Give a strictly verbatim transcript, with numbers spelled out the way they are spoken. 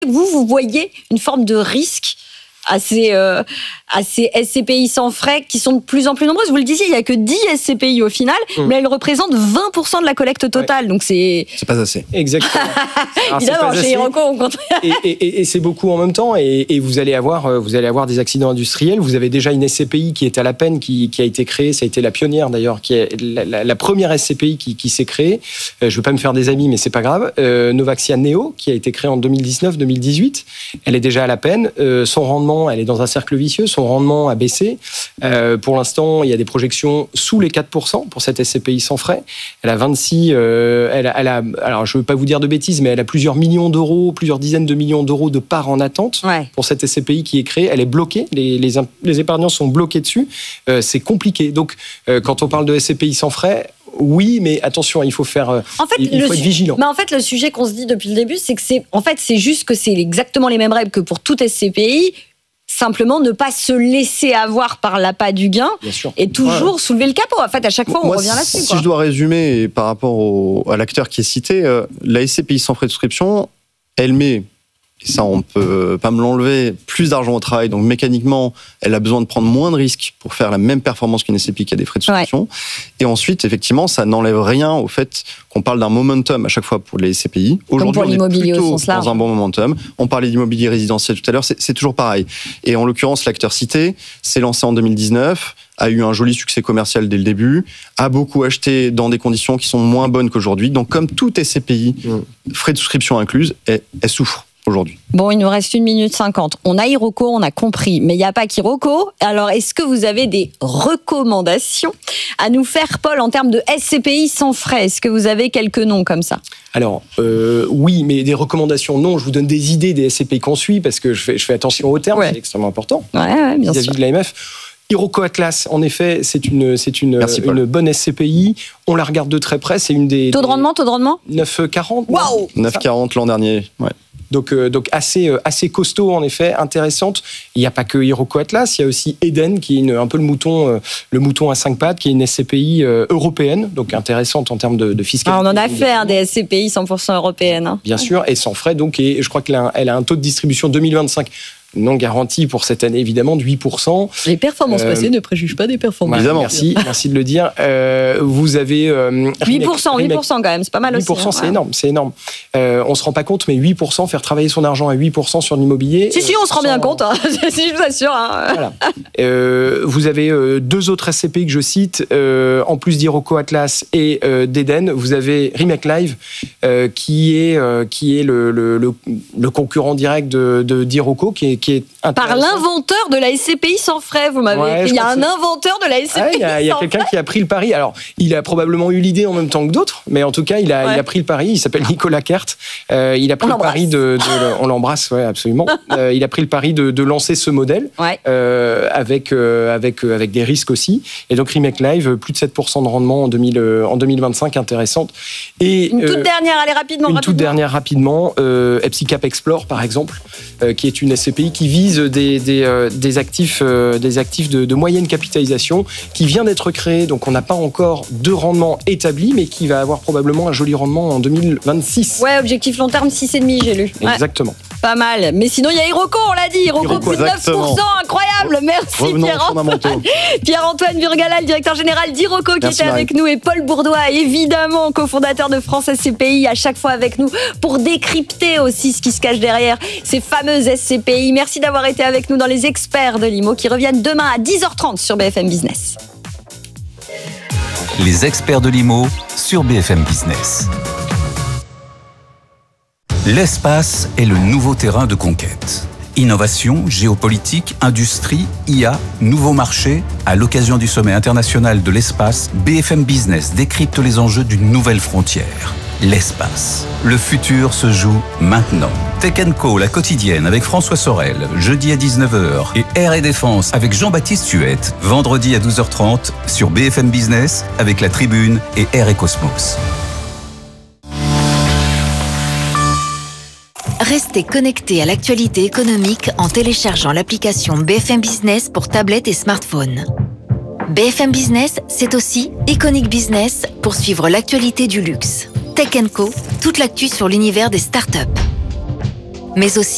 Vous, vous voyez une forme de risque à ces, euh, à ces S C P I sans frais qui sont de plus en plus nombreuses. Vous le disiez, il n'y a que dix S C P I au final, mmh. mais elles représentent vingt pour cent de la collecte totale. Ouais. Donc c'est... C'est pas assez. Exactement. Alors, Évidemment, chez Iroko, au contraire. Et, et, et c'est beaucoup en même temps. Et, et vous, allez avoir, vous allez avoir des accidents industriels. Vous avez déjà une S C P I qui est à la peine, qui, qui a été créée. Ça a été la pionnière d'ailleurs, qui est la, la, la première S C P I qui, qui s'est créée. Euh, je ne veux pas me faire des amis, mais c'est pas grave. Euh, Novaxia Neo, qui a été créée en deux mille dix-neuf deux mille dix-huit. Elle est déjà à la peine. Euh, son rendement, elle est dans un cercle vicieux. Son rendement a baissé. Euh, pour l'instant, il y a des projections sous les quatre pour cent pour cette S C P I sans frais. Elle a vingt-six, euh, elle a, elle a, alors je ne veux pas vous dire de bêtises, mais elle a plusieurs millions d'euros, plusieurs dizaines de millions d'euros de parts en attente ouais. pour cette S C P I qui est créée. Elle est bloquée, les, les, les épargnants sont bloqués dessus. Euh, c'est compliqué. Donc, euh, quand on parle de S C P I sans frais, oui, mais attention, il faut faire, en fait, il, il faut le, être vigilant. Mais en fait, le sujet qu'on se dit depuis le début, c'est que c'est, en fait, c'est juste que c'est exactement les mêmes règles que pour toute S C P I. Simplement, ne pas se laisser avoir par l'appât du gain et toujours ouais. soulever le capot. En fait, à chaque fois, on Moi, revient là-dessus. Si quoi. je dois résumer par rapport au, à l'acteur qui est cité, euh, la S C P I sans frais de souscription, elle met, et ça on ne peut pas me l'enlever, plus d'argent au travail. Donc mécaniquement, elle a besoin de prendre moins de risques pour faire la même performance qu'une S C P I qui a des frais de souscription. Ouais. Et ensuite, effectivement, ça n'enlève rien au fait qu'on parle d'un momentum à chaque fois pour les S C P I. Aujourd'hui, on est plutôt dans un bon momentum. On parlait d'immobilier résidentiel tout à l'heure, c'est, c'est toujours pareil. Et en l'occurrence, l'acteur cité s'est lancé en deux mille dix-neuf, a eu un joli succès commercial dès le début, a beaucoup acheté dans des conditions qui sont moins bonnes qu'aujourd'hui. Donc, comme toute S C P I, mmh. frais de souscription incluse, elle, elle souffre aujourd'hui. Bon, il nous reste une minute cinquante. On a Iroko, on a compris, mais il n'y a pas qu'Iroko. Alors, est-ce que vous avez des recommandations à nous faire, Paul, en termes de S C P I sans frais? Est-ce que vous avez quelques noms comme ça? Alors, euh, oui, mais des recommandations, non. Je vous donne des idées des S C P I qu'on suit, parce que je fais, je fais attention aux termes, ouais. c'est extrêmement important. Ouais, ouais, bien vis-à-vis sûr. de l'A M F. Iroko Atlas, en effet, c'est une, c'est une, Merci, une bonne S C P I. On la regarde de très près. C'est une des. Taux de rendement, taux de rendement neuf virgule quarante. Waouh neuf virgule quarante l'an dernier, ouais. Donc, euh, donc assez, euh, assez costaud, en effet, intéressante. Il n'y a pas que Iroko Atlas, il y a aussi Eden, qui est une, un peu le mouton, euh, le mouton à cinq pattes, qui est une S C P I euh, européenne, donc intéressante en termes de, de fiscalité. Ah, on en a fait hein, des S C P I cent pour cent européennes. Hein. Bien sûr, et sans frais. Donc, et je crois qu'elle a, elle a un taux de distribution deux mille vingt-cinq non garanti pour cette année, évidemment, de huit pour cent. Les performances euh, passées ne préjugent pas des performances. Évidemment. Merci, merci de le dire. Euh, vous avez... Euh, huit pour cent, huit pour cent quand même, c'est pas mal aussi. huit pour cent, hein, c'est ouais. énorme, c'est énorme. Euh, on se rend pas compte, mais huit pour cent, faire travailler son argent à huit pour cent sur l'immobilier... Si, si, on se rend sans... bien compte, hein. si, je vous assure. Hein. Voilà. Euh, vous avez euh, deux autres S C P I que je cite, euh, en plus d'Iroko Atlas et euh, d'Eden, vous avez Remake Live, euh, qui est, euh, qui est le, le, le, le concurrent direct de, de, d'Iroko, qui est, qui est Par l'inventeur de la S C P I sans frais, vous m'avez ouais, écrit. Il y a un inventeur de la S C P I ah, il y a, sans il y a quelqu'un frais. qui a pris le pari. Alors, il a probablement eu l'idée en même temps que d'autres, mais en tout cas, il a, ouais. il a pris le pari. Il s'appelle Nicolas Kert. Euh, il a pris on le pari de, de, on l'embrasse, ouais, absolument. euh, il a pris le pari de, de lancer ce modèle ouais. euh, avec euh, avec euh, avec des risques aussi. Et donc Remake Live, plus de sept pour cent de rendement en deux mille euh, en deux mille vingt-cinq, intéressante. Et une toute euh, dernière, allez rapidement. Une rapidement. toute dernière rapidement. Euh, Epsicap Explore, par exemple, euh, qui est une S C P I qui vise des des, euh, des actifs euh, des actifs de, de moyenne capitalisation, qui vient d'être créé. Donc on n'a pas encore de rendement établi, mais qui va avoir probablement un joli rendement en deux mille vingt-six. Ouais, objectif long terme six virgule cinq, j'ai lu. Ouais. Exactement. Pas mal. Mais sinon, il y a Iroko, on l'a dit. Iroko, Iroko plus de neuf pour cent. Incroyable. Merci Revenons Pierre-Antoine. Pierre-Antoine Burgala, le directeur général d'Iroko, qui Merci était Marie. avec nous. Et Paul Bourdois, évidemment, cofondateur de France S C P I, à chaque fois avec nous pour décrypter aussi ce qui se cache derrière ces fameuses S C P I. Merci d'avoir été avec nous dans les experts de l'I M O qui reviennent demain à dix heures trente sur B F M Business. Les experts de l'I M O sur B F M Business. L'espace est le nouveau terrain de conquête. Innovation, géopolitique, industrie, I A, nouveaux marchés. À l'occasion du sommet international de l'espace, B F M Business décrypte les enjeux d'une nouvelle frontière. L'espace. Le futur se joue maintenant. Tech and Co, la quotidienne avec François Sorel, jeudi à dix-neuf heures. Et Air et Défense avec Jean-Baptiste Huette, vendredi à douze heures trente sur B F M Business avec La Tribune et Air et Cosmos. Restez connectés à l'actualité économique en téléchargeant l'application B F M Business pour tablette et smartphone. B F M Business, c'est aussi Iconic Business pour suivre l'actualité du luxe. Tech and Co, toute l'actu sur l'univers des startups. Mais aussi